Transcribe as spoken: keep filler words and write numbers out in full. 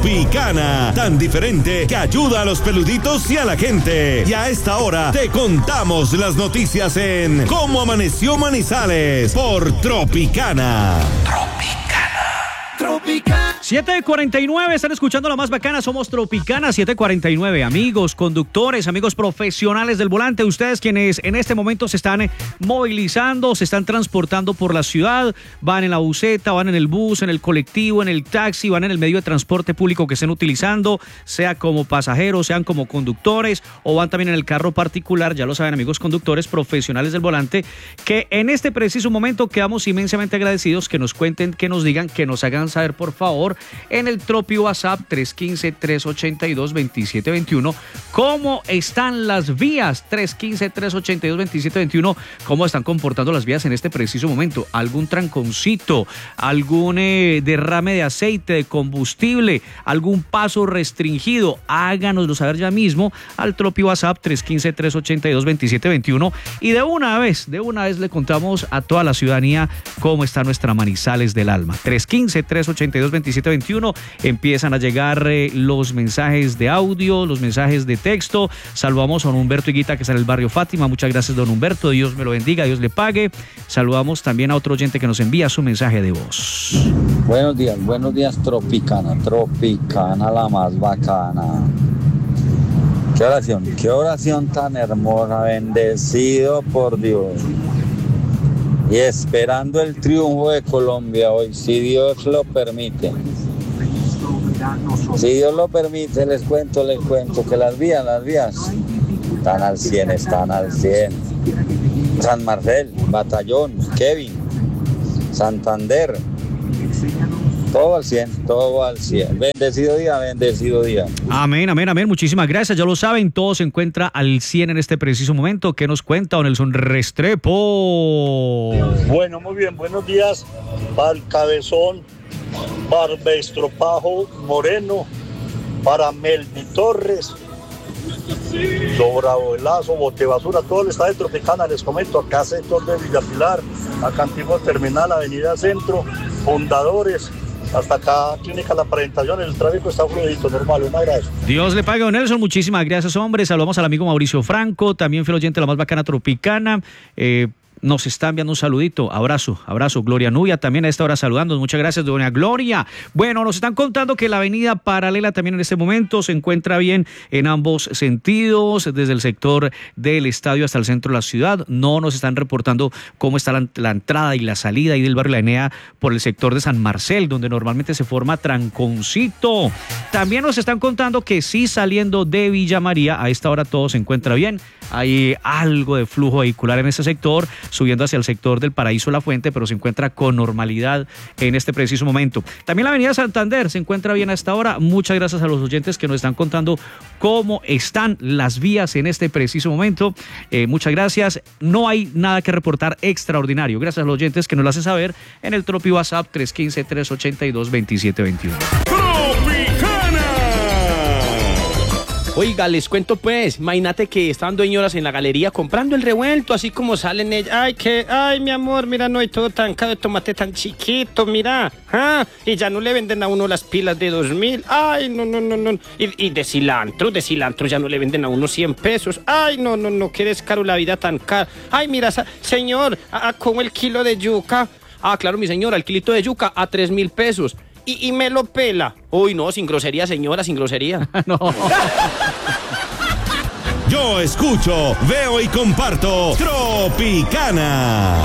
Tropicana, tan diferente que ayuda a los peluditos y a la gente. Y a esta hora te contamos las noticias en Cómo Amaneció Manizales por Tropicana. Tropicana. Tropicana. siete cuarenta y nueve, están escuchando la más bacana, somos Tropicana. Siete cuarenta y nueve, amigos, conductores, amigos profesionales del volante, ustedes quienes en este momento se están movilizando, se están transportando por la ciudad, van en la buseta, van en el bus, en el colectivo, en el taxi, van en el medio de transporte público que estén utilizando, sea como pasajeros, sean como conductores, o van también en el carro particular, ya lo saben, amigos conductores profesionales del volante, que en este preciso momento quedamos inmensamente agradecidos que nos cuenten, que nos digan, que nos hagan saber, por favor, en el Tropi WhatsApp tres uno cinco, tres ocho dos, dos siete dos uno cómo están las vías. Tres uno cinco, tres ocho dos, dos siete dos uno, cómo están comportando las vías en este preciso momento. Algún tranconcito, algún eh, derrame de aceite, de combustible, algún paso restringido, háganoslo saber ya mismo al Tropi WhatsApp tres uno cinco, tres ocho dos, dos siete dos uno, y de una vez, de una vez le contamos a toda la ciudadanía cómo está nuestra Manizales del alma. Tres uno cinco, tres ocho dos, dos siete dos uno, empiezan a llegar eh, los mensajes de audio, los mensajes de texto. Saludamos a don Humberto Higuita, que está en el barrio Fátima. Muchas gracias, don Humberto, Dios me lo bendiga, Dios le pague. Saludamos también a otro oyente que nos envía su mensaje de voz. Buenos días, buenos días, Tropicana, Tropicana, la más bacana. Qué oración, qué oración tan hermosa, bendecido por Dios. Y esperando el triunfo de Colombia hoy, si Dios lo permite. Si Dios lo permite, les cuento, les cuento que las vías, las vías están al cien, están al cien. San Marcel, Batallón, Kevin, Santander, todo al cien, todo al cien. Bendecido día, bendecido día. Amén, amén, amén. Muchísimas gracias. Ya lo saben, todo se encuentra al cien en este preciso momento. ¿Qué nos cuenta don Nelson Restrepo? Bueno, muy bien. Buenos días para el Cabezón, Barbestropajo Moreno, para Melvi Torres, Lo Velazo, Botebasura, todo el estado de Tropicana. Les comento, acá sector de Villapilar, acá Antiguo Terminal, Avenida Centro, Fundadores, hasta acá Clínica La Presentación. El tráfico está fluidito, normal. Un abrazo. Dios le pague, don Nelson. Muchísimas gracias, hombre. Saludamos al amigo Mauricio Franco, también fiel oyente de la más bacana Tropicana. Eh, Nos está enviando un saludito, abrazo, abrazo. Gloria Nubia también a esta hora saludando. Muchas gracias, doña Gloria. Bueno, nos están contando que la avenida paralela también en este momento se encuentra bien en ambos sentidos, desde el sector del estadio hasta el centro de la ciudad. No nos están reportando cómo está la, la entrada y la salida ahí del barrio La Enea por el sector de San Marcel, donde normalmente se forma tranconcito. También nos están contando que sí, saliendo de Villa María, a esta hora todo se encuentra bien. Hay algo de flujo vehicular en ese sector, subiendo hacia el sector del Paraíso La Fuente, pero se encuentra con normalidad en este preciso momento. También la avenida Santander se encuentra bien a esta hora. Muchas gracias a los oyentes que nos están contando cómo están las vías en este preciso momento. Eh, muchas gracias. No hay nada que reportar extraordinario. Gracias a los oyentes que nos lo hacen saber en el Tropi WhatsApp tres uno cinco, tres ocho dos, dos siete dos uno. Oiga, les cuento pues, imagínate que estaban dos señoras en la galería comprando el revuelto, así como salen ellas. Ay, que, ay, mi amor, mira, no hay todo tan caro, de tomate tan chiquito, mira. Ah, y ya no le venden a uno las pilas de dos mil. Ay, no, no, no, no. Y, y de cilantro, de cilantro ya no le venden a uno cien pesos. Ay, no, no, no, que descaro la vida tan cara. Ay, mira, señor, ¿a cómo el kilo de yuca? Ah, claro, mi señora, el kilito de yuca a tres mil pesos. Y, y me lo pela. Uy, no, sin grosería, señora, sin grosería. No. Yo escucho, veo y comparto Tropicana.